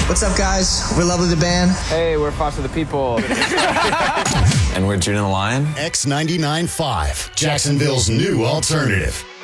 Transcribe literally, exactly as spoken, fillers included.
What's up, guys? We're Lovely the Band. Hey, we're Foster the People. And we're June and the Lion. X ninety-nine point five, Jacksonville's new alternative.